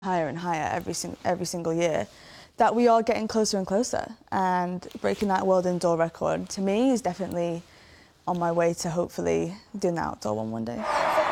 higher and higher every single year, that we are getting closer and closer. And breaking that world indoor record, to me, is definitely on my way to hopefully doing the outdoor one day.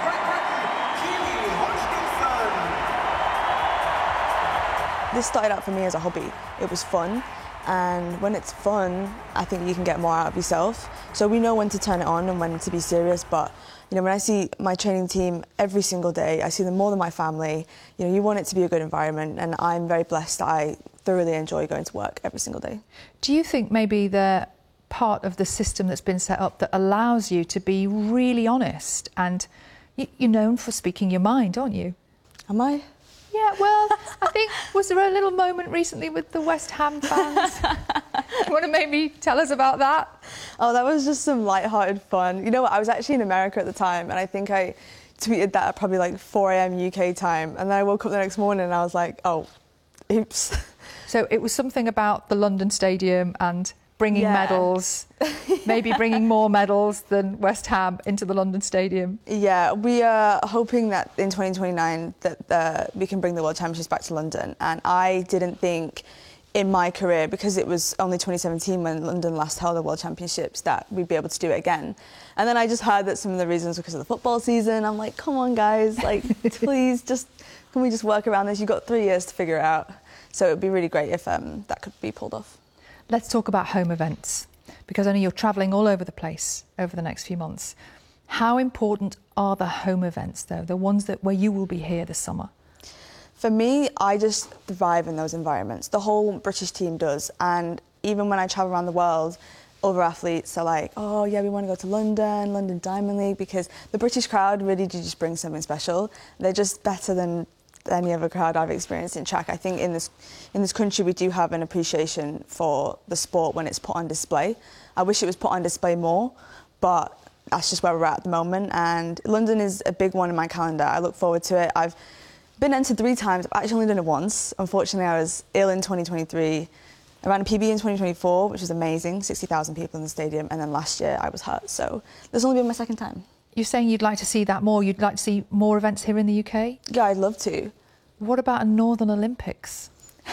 This started out for me as a hobby. It was fun, and when it's fun, I think you can get more out of yourself. So we know when to turn it on and when to be serious, but when I see my training team every single day, I see them more than my family. You want it to be a good environment, and I'm very blessed that I thoroughly enjoy going to work every single day. Do you think maybe they're part of the system that's been set up that allows you to be really honest, and you're known for speaking your mind, aren't you? Am I? Yeah, well, I think, was there a little moment recently with the West Ham fans? Do you want to maybe tell us about that? Oh, that was just some light-hearted fun. You know what, I was actually in America at the time, and I think I tweeted that at probably like 4 a.m. UK time, and then I woke up the next morning and I was like, oh, oops. So it was something about the London Stadium and bringing medals, maybe bringing more medals than West Ham into the London Stadium. Yeah, we are hoping that in 2029 that we can bring the World Championships back to London. And I didn't think in my career, because it was only 2017 when London last held the World Championships, that we'd be able to do it again. And then I just heard that some of the reasons were because of the football season. I'm like, come on, guys, like, please, can we just work around this? You've got 3 years to figure it out. So it would be really great if that could be pulled off. Let's talk about home events, because I know you're travelling all over the place over the next few months. How important are the home events, though, the ones where you will be here this summer? For me, I just thrive in those environments. The whole British team does. And even when I travel around the world, other athletes are like, oh, yeah, we want to go to London Diamond League, because the British crowd really do just bring something special. They're just better than any other crowd I've experienced in track. I think in this country we do have an appreciation for the sport when it's put on display. I wish it was put on display more, but that's just where we're at the moment. And London is a big one in my calendar. I look forward to it. I've been entered 3 times. I've actually only done it once. Unfortunately, I was ill in 2023. I ran a PB in 2024, which was amazing, 60,000 people in the stadium, and then last year I was hurt. So this will only be my 2nd time. You're saying you'd like to see that more? You'd like to see more events here in the UK? Yeah, I'd love to. What about a Northern Olympics?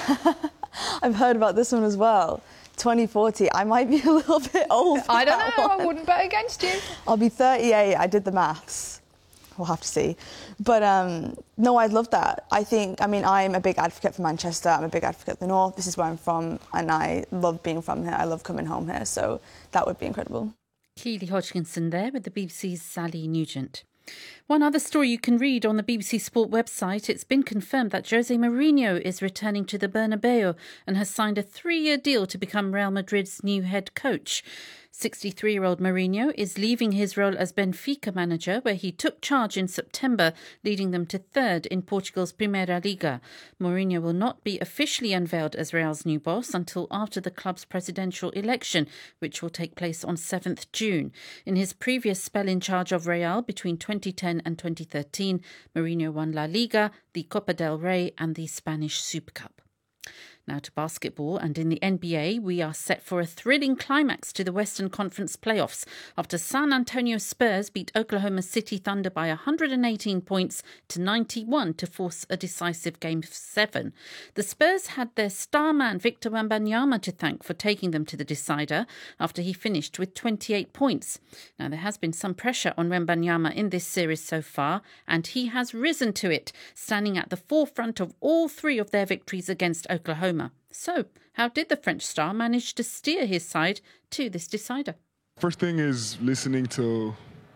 I've heard about this one as well. 2040. I might be a little bit old for I don't know. one. I wouldn't bet against you. I'll be 38. I did the maths. We'll have to see. But no, I'd love that. I'm a big advocate for Manchester. I'm a big advocate of the North. This is where I'm from, and I love being from here. I love coming home here. So that would be incredible. Keely Hodgkinson there with the BBC's Sally Nugent. One other story you can read on the BBC Sport website. It's been confirmed that Jose Mourinho is returning to the Bernabeu and has signed a 3-year deal to become Real Madrid's new head coach. 63-year-old Mourinho is leaving his role as Benfica manager, where he took charge in September, leading them to 3rd in Portugal's Primeira Liga. Mourinho will not be officially unveiled as Real's new boss until after the club's presidential election, which will take place on 7th June. In his previous spell in charge of Real between 2010 and 2013, Mourinho won La Liga, the Copa del Rey and the Spanish Super Cup. Now to basketball, and in the NBA, we are set for a thrilling climax to the Western Conference playoffs after San Antonio Spurs beat Oklahoma City Thunder by 118 points to 91 to force a decisive Game 7. The Spurs had their star man Victor Wembanyama to thank for taking them to the decider after he finished with 28 points. Now there has been some pressure on Wembanyama in this series so far, and he has risen to it, standing at the forefront of all 3 of their victories against Oklahoma. So, how did the French star manage to steer his side to this decider? First thing is listening to,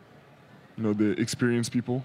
the experienced people,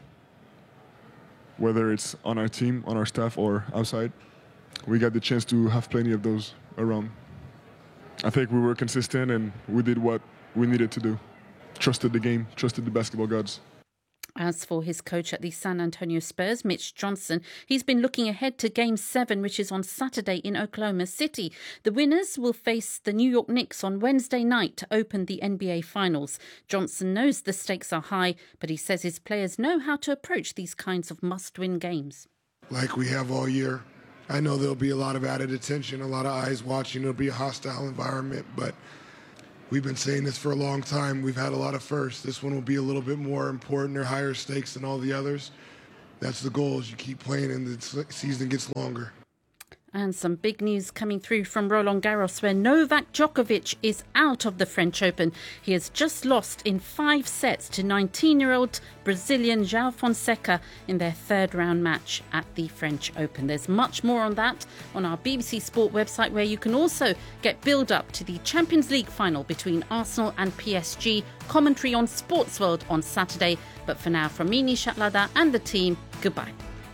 whether it's on our team, on our staff, or outside. We got the chance to have plenty of those around. I think we were consistent and we did what we needed to do. Trusted the game, trusted the basketball gods. As for his coach at the San Antonio Spurs, Mitch Johnson, he's been looking ahead to Game 7, which is on Saturday in Oklahoma City. The winners will face the New York Knicks on Wednesday night to open the NBA Finals. Johnson knows the stakes are high, but he says his players know how to approach these kinds of must-win games. Like we have all year. I know there'll be a lot of added attention, a lot of eyes watching. It'll be a hostile environment, but we've been saying this for a long time. We've had a lot of firsts. This one will be a little bit more important or higher stakes than all the others. that's the goal, is you keep playing and the season gets longer. And some big news coming through from Roland Garros, where Novak Djokovic is out of the French Open. He has just lost in 5 sets to 19-year-old Brazilian João Fonseca in their third round match at the French Open. There's much more on that on our BBC Sport website, where you can also get build-up to the Champions League final between Arsenal and PSG. Commentary on Sportsworld on Saturday. But for now, from me, Nishat Ladha, and the team, goodbye.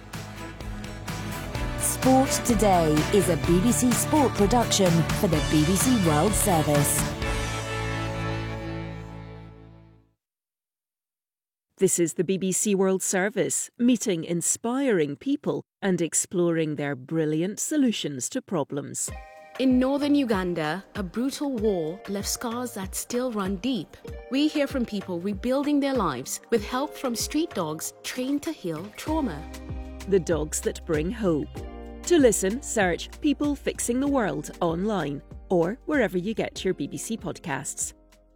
Sport Today is a BBC Sport production for the BBC World Service. This is the BBC World Service, meeting inspiring people and exploring their brilliant solutions to problems. In northern Uganda, a brutal war left scars that still run deep. We hear from people rebuilding their lives with help from street dogs trained to heal trauma. The dogs that bring hope. To listen, search People Fixing the World online or wherever you get your BBC podcasts.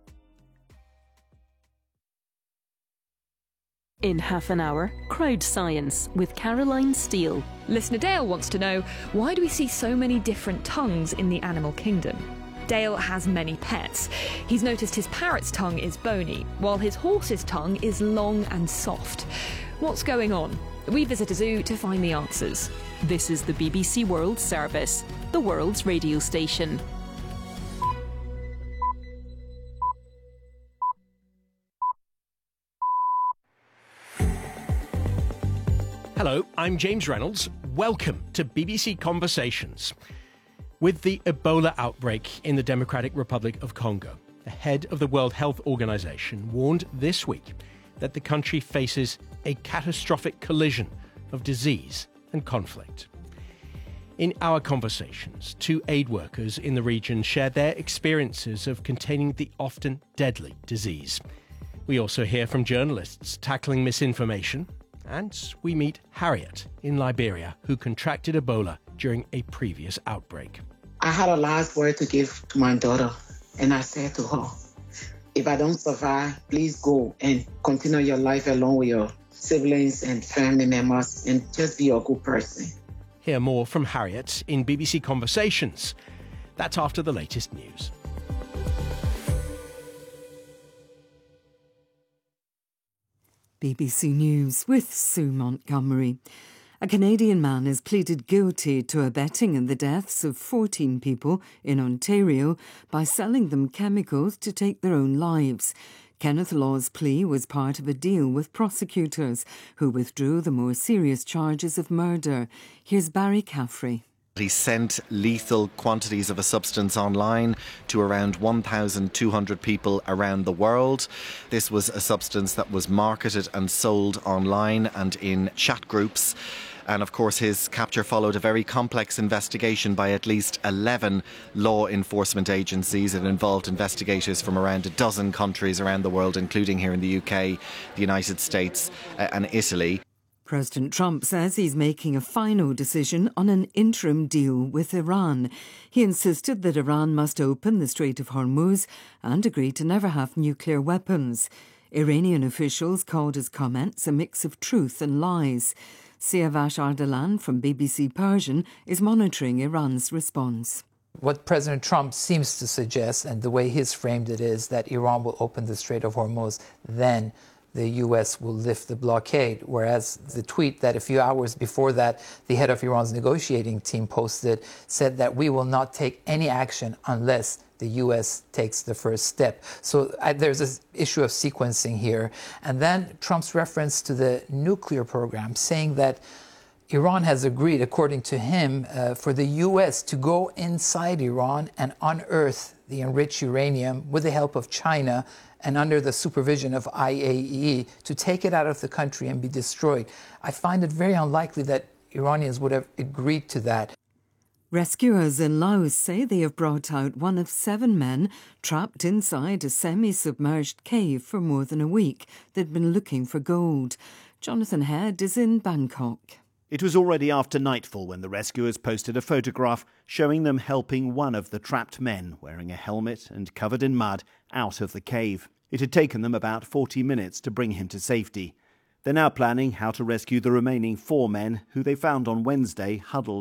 In half an hour, Crowd Science with Caroline Steele. Listener Dale wants to know, why do we see so many different tongues in the animal kingdom? Dale has many pets. He's noticed his parrot's tongue is bony, while his horse's tongue is long and soft. What's going on? We visit a zoo to find the answers. This is the BBC World Service, the world's radio station. Hello, I'm James Reynolds. Welcome to BBC Conversations. With the Ebola outbreak in the Democratic Republic of Congo, the head of the World Health Organization warned this week that the country faces a catastrophic collision of disease and conflict. In our conversations, 2 aid workers in the region shared their experiences of containing the often deadly disease. We also hear from journalists tackling misinformation, and we meet Harriet in Liberia, who contracted Ebola during a previous outbreak. I had a last word to give to my daughter, and I said to her, if I don't survive, please go and continue your life along with your siblings and family members and just be a good person. Hear more from Harriet in BBC Conversations. That's after the latest news. BBC News with Sue Montgomery. A Canadian man has pleaded guilty to abetting in the deaths of 14 people in Ontario by selling them chemicals to take their own lives. Kenneth Law's plea was part of a deal with prosecutors who withdrew the more serious charges of murder. Here's Barry Caffrey. He sent lethal quantities of a substance online to around 1,200 people around the world. This was a substance that was marketed and sold online and in chat groups. And of course, his capture followed a very complex investigation by at least 11 law enforcement agencies. It involved investigators from around a dozen countries around the world, including here in the UK, the United States and Italy. President Trump says he's making a final decision on an interim deal with Iran. He insisted that Iran must open the Strait of Hormuz and agree to never have nuclear weapons. Iranian officials called his comments a mix of truth and lies. Siavash Ardalan from BBC Persian is monitoring Iran's response. What President Trump seems to suggest, and the way he's framed it, is that Iran will open the Strait of Hormuz, then the U.S. will lift the blockade, whereas the tweet that a few hours before that the head of Iran's negotiating team posted said that we will not take any action unless the U.S. takes the first step. So there's this issue of sequencing here. And then Trump's reference to the nuclear program, saying that Iran has agreed, according to him, for the U.S. to go inside Iran and unearth the enriched uranium with the help of China and under the supervision of IAEA to take it out of the country and be destroyed. I find it very unlikely that Iranians would have agreed to that. Rescuers in Laos say they have brought out one of 7 men trapped inside a semi-submerged cave for more than a week. They'd been looking for gold. Jonathan Head is in Bangkok. It was already after nightfall when the rescuers posted a photograph showing them helping one of the trapped men, wearing a helmet and covered in mud, out of the cave. It had taken them about 40 minutes to bring him to safety. They're now planning how to rescue the remaining 4 men who they found on Wednesday huddled